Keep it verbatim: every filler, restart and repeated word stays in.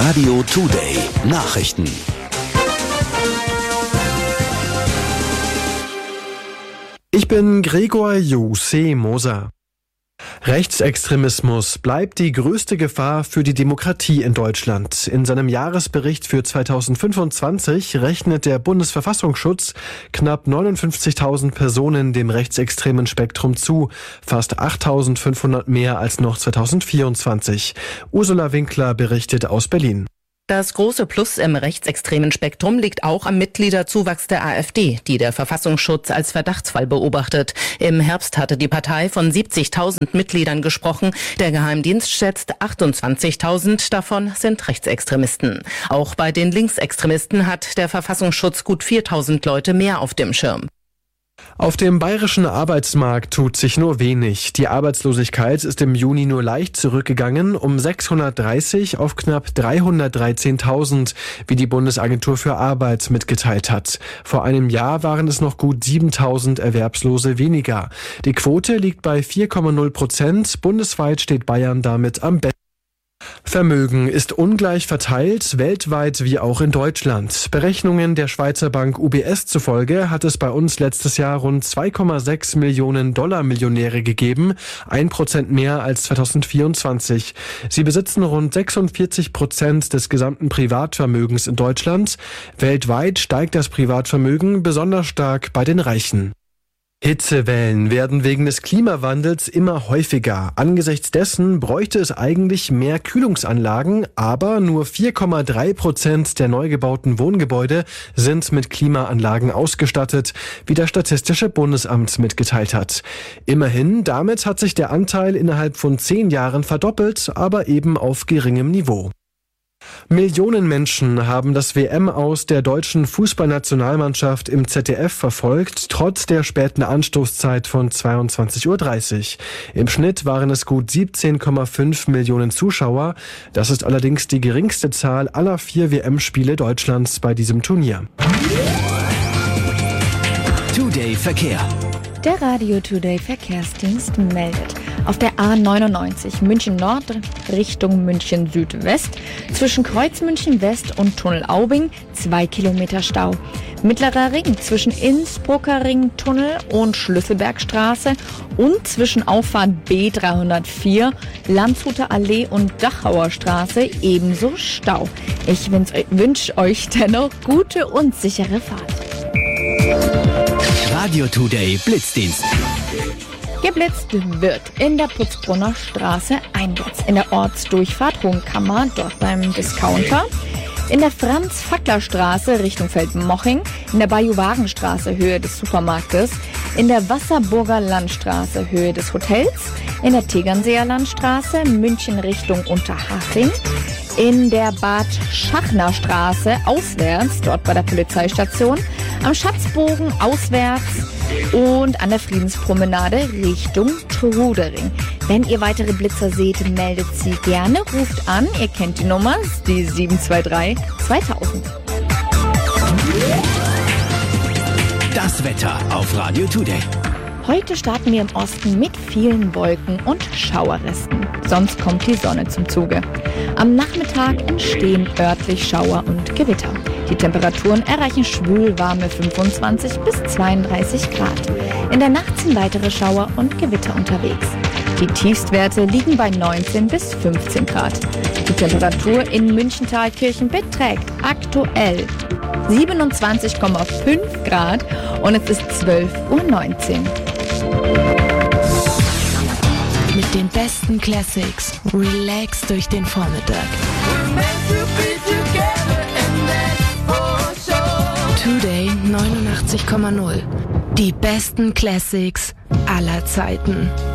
Radio Today Nachrichten. Ich bin Gregor Jose Moser. Rechtsextremismus bleibt die größte Gefahr für die Demokratie in Deutschland. In seinem Jahresbericht für zweitausendfünfundzwanzig rechnet der Bundesverfassungsschutz knapp neunundfünfzigtausend Personen dem rechtsextremen Spektrum zu, fast achttausendfünfhundert mehr als noch zweitausendvierundzwanzig. Ursula Winkler berichtet aus Berlin. Das große Plus im rechtsextremen Spektrum liegt auch am Mitgliederzuwachs der AfD, die der Verfassungsschutz als Verdachtsfall beobachtet. Im Herbst hatte die Partei von siebzigtausend Mitgliedern gesprochen. Der Geheimdienst schätzt achtundzwanzigtausend, davon sind Rechtsextremisten. Auch bei den Linksextremisten hat der Verfassungsschutz gut viertausend Leute mehr auf dem Schirm. Auf dem bayerischen Arbeitsmarkt tut sich nur wenig. Die Arbeitslosigkeit ist im Juni nur leicht zurückgegangen, um sechshundertdreißig auf knapp dreihundertdreizehntausend, wie die Bundesagentur für Arbeit mitgeteilt hat. Vor einem Jahr waren es noch gut siebentausend Erwerbslose weniger. Die Quote liegt bei vier Komma null Prozent. Bundesweit steht Bayern damit am besten. Vermögen ist ungleich verteilt, weltweit wie auch in Deutschland. Berechnungen der Schweizer Bank U B S zufolge hat es bei uns letztes Jahr rund zwei Komma sechs Millionen Dollar Millionäre gegeben, ein Prozent mehr als zweitausendvierundzwanzig. Sie besitzen rund sechsundvierzig Prozent des gesamten Privatvermögens in Deutschland. Weltweit steigt das Privatvermögen besonders stark bei den Reichen. Hitzewellen werden wegen des Klimawandels immer häufiger. Angesichts dessen bräuchte es eigentlich mehr Kühlungsanlagen, aber nur vier Komma drei Prozent der neu gebauten Wohngebäude sind mit Klimaanlagen ausgestattet, wie das Statistische Bundesamt mitgeteilt hat. Immerhin, damit hat sich der Anteil innerhalb von zehn Jahren verdoppelt, aber eben auf geringem Niveau. Millionen Menschen haben das W M-Aus der deutschen Fußballnationalmannschaft im Z D F verfolgt, trotz der späten Anstoßzeit von zweiundzwanzig Uhr dreißig. Im Schnitt waren es gut siebzehn Komma fünf Millionen Zuschauer. Das ist allerdings die geringste Zahl aller vier W M-Spiele Deutschlands bei diesem Turnier. Today Verkehr. Der Radio Today Verkehrsdienst meldet. Auf der A neunundneunzig München Nord Richtung München Südwest zwischen Kreuz München West und Tunnel Aubing zwei Kilometer Stau. Mittlerer Ring zwischen Innsbrucker Ringtunnel und Schlüsselbergstraße und zwischen Auffahrt B dreihundertvier, Landshuter Allee und Dachauer Straße ebenso Stau. Ich wünsche euch dennoch gute und sichere Fahrt. Radio Today Blitzdienst. Geblitzt wird in der Putzbrunner Straße einwärts, in der Ortsdurchfahrt Hohenkammer, dort beim Discounter, in der Franz-Fackler-Straße Richtung Feldmoching, in der Bayou-Wagen-Straße Höhe des Supermarktes, in der Wasserburger Landstraße Höhe des Hotels, in der Tegernseer Landstraße München Richtung Unterhaching, in der Bad Schachner Straße auswärts, dort bei der Polizeistation, am Schatzbogen auswärts und an der Friedenspromenade Richtung Trudering. Wenn ihr weitere Blitzer seht, meldet sie gerne, ruft an, ihr kennt die Nummer, die sieben zwei drei zweitausend. Das Wetter auf Radio Today. Heute starten wir im Osten mit vielen Wolken und Schauerresten. Sonst kommt die Sonne zum Zuge. Am Nachmittag entstehen örtlich Schauer und Gewitter. Die Temperaturen erreichen schwülwarme fünfundzwanzig bis zweiunddreißig Grad. In der Nacht sind weitere Schauer und Gewitter unterwegs. Die Tiefstwerte liegen bei neunzehn bis fünfzehn Grad. Die Temperatur in Münchental-Kirchen beträgt aktuell siebenundzwanzig Komma fünf Grad und es ist zwölf Uhr neunzehn. Mit den besten Classics, relax durch den Vormittag. Today neunundachtzig Komma null. Die besten Classics aller Zeiten.